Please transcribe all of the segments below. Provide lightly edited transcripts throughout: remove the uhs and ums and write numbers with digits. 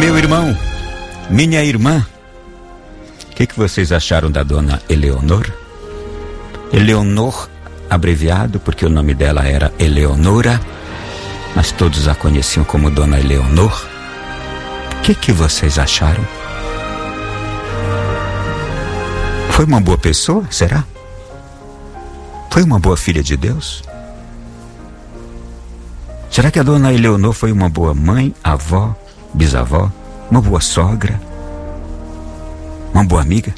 Meu irmão, minha irmã, o que vocês acharam da dona Eleonor? Eleonor, abreviado, porque o nome dela era Eleonora, mas todos a conheciam como dona Eleonor. O que vocês acharam? Foi uma boa pessoa, será? Foi uma boa filha de Deus? Será que a dona Eleonor foi uma boa mãe, avó, bisavó, uma boa sogra, uma boa amiga?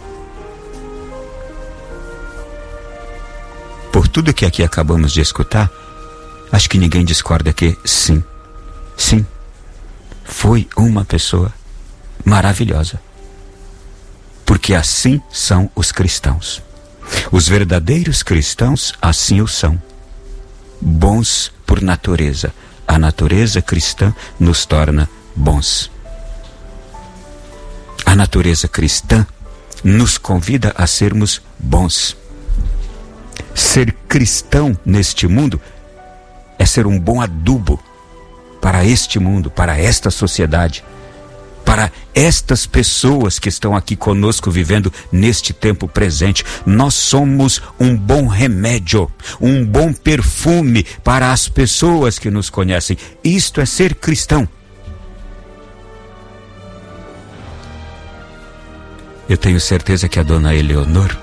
Por tudo que aqui acabamos de escutar, acho que ninguém discorda que sim, foi uma pessoa maravilhosa. Porque assim são os cristãos. Os verdadeiros cristãos assim o são. Bons por natureza. A natureza cristã nos torna bons. A natureza cristã nos convida a sermos bons. Ser cristão neste mundo é ser um bom adubo para este mundo, para esta sociedade, para estas pessoas que estão aqui conosco vivendo neste tempo presente. Nós somos um bom remédio, um bom perfume para as pessoas que nos conhecem. Isto é ser cristão. Eu tenho certeza que a dona Eleonor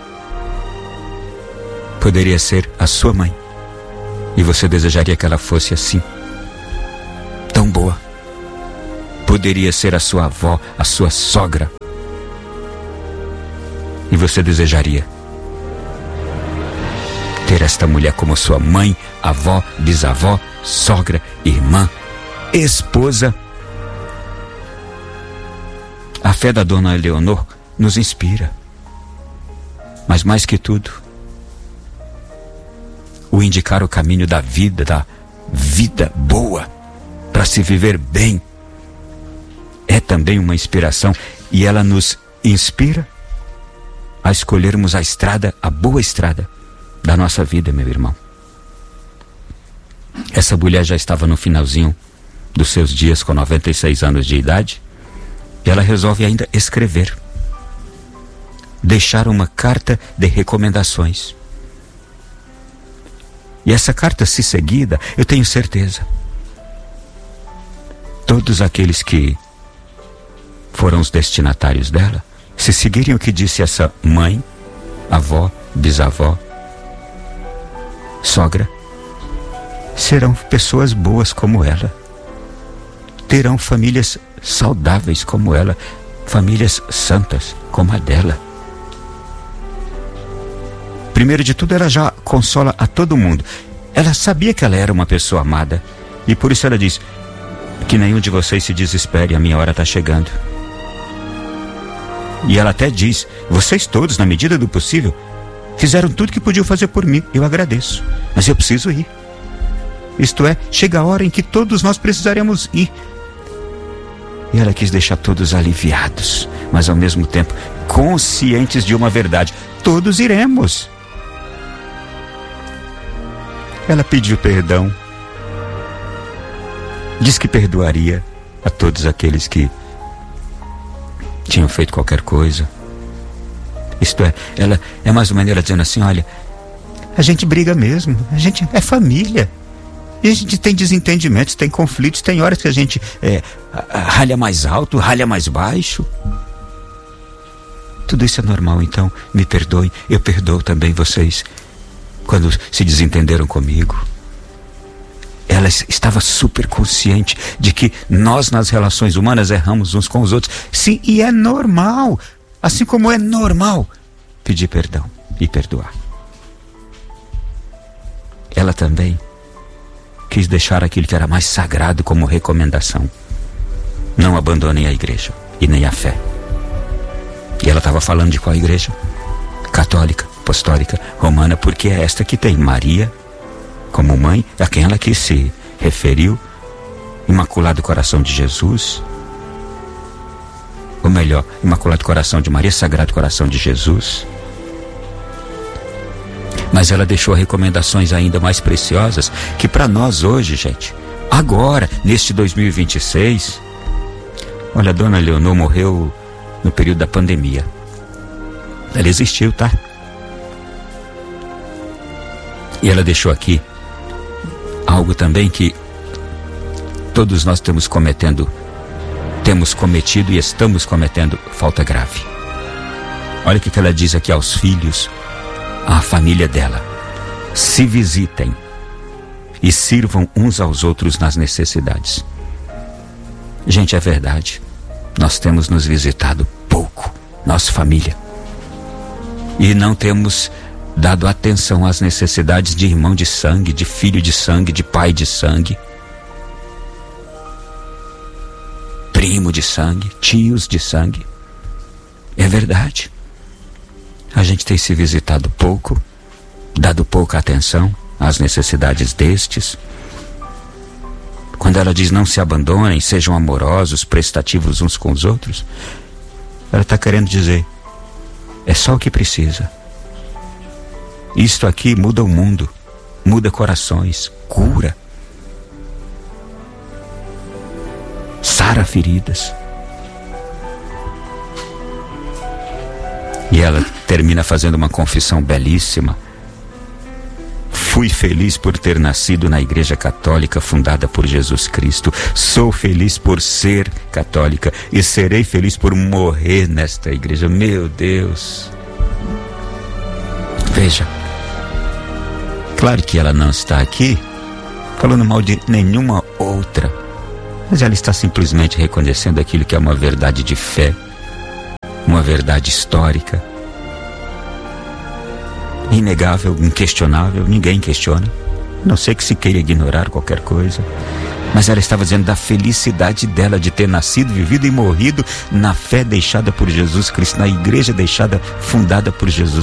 poderia ser a sua mãe. E você desejaria que ela fosse assim, tão boa. Poderia ser a sua avó, a sua sogra. E você desejaria ter esta mulher como sua mãe, avó, bisavó, sogra, irmã, esposa. A fé da dona Eleonor nos inspira. Mas mais que tudo, o indicar o caminho da vida boa, para se viver bem, é também uma inspiração, e ela nos inspira a escolhermos a estrada, a boa estrada da nossa vida, meu irmão. Essa mulher já estava no finalzinho dos seus dias, com 96 anos de idade, e ela resolve ainda escrever, deixar uma carta de recomendações. E essa carta, se seguida, eu tenho certeza, todos aqueles que foram os destinatários dela, se seguirem o que disse essa mãe, avó, bisavó, sogra, serão pessoas boas como ela, terão famílias saudáveis como ela, famílias santas como a dela. Primeiro de tudo, ela já consola a todo mundo. Ela sabia que ela era uma pessoa amada, e por isso ela diz: que nenhum de vocês se desespere, a minha hora está chegando. E ela até diz: vocês todos, na medida do possível, fizeram tudo que podiam fazer por mim, eu agradeço, mas eu preciso ir. Isto é, chega a hora em que todos nós precisaremos ir. E ela quis deixar todos aliviados, mas ao mesmo tempo conscientes de uma verdade: todos iremos. Ela pediu perdão, diz que perdoaria a todos aqueles que tinham feito qualquer coisa. Isto é, ela é mais uma maneira dizendo assim: olha, a gente briga mesmo, a gente é família, e a gente tem desentendimentos, tem conflitos, tem horas que a gente ralha mais alto, ralha mais baixo. Tudo isso é normal, então me perdoem, eu perdoo também vocês quando se desentenderam comigo. Ela estava super consciente de que nós nas relações humanas erramos uns com os outros. Sim, e é normal, assim como é normal pedir perdão e perdoar. Ela também quis deixar aquilo que era mais sagrado como recomendação: não abandonem a igreja e nem a fé. E ela estava falando de qual igreja? Católica, apostólica, romana, porque é esta que tem Maria como mãe, a quem ela quis se referiu, Imaculado Coração de Jesus, ou melhor, Imaculado Coração de Maria, Sagrado Coração de Jesus. Mas ela deixou recomendações ainda mais preciosas, que para nós hoje, gente, agora, neste 2026, Olha, a dona Leonor morreu no período da pandemia. Ela existiu, tá? E ela deixou aqui algo também que todos nós temos cometido e estamos cometendo falta grave. Olha o que ela diz aqui aos filhos, à família dela: se visitem e sirvam uns aos outros nas necessidades. Gente, é verdade, nós temos nos visitado pouco, nossa família, e não temos dado atenção às necessidades de irmão de sangue, de filho de sangue, de pai de sangue, primo de sangue, tios de sangue. É verdade, a gente tem se visitado pouco, dado pouca atenção às necessidades destes. Quando ela diz não se abandonem, sejam amorosos, prestativos uns com os outros, ela está querendo dizer, é só o que precisa. Isto aqui muda o mundo, muda corações, cura, sara feridas. E ela termina fazendo uma confissão belíssima: fui feliz por ter nascido na Igreja Católica fundada por Jesus Cristo. Sou feliz por ser católica e serei feliz por morrer nesta igreja. Meu Deus! Veja, claro que ela não está aqui falando mal de nenhuma outra, mas ela está simplesmente reconhecendo aquilo que é uma verdade de fé, uma verdade histórica, inegável, inquestionável, ninguém questiona, a não ser que se queira ignorar qualquer coisa. Mas ela estava dizendo da felicidade dela de ter nascido, vivido e morrido na fé deixada por Jesus Cristo, na igreja fundada por Jesus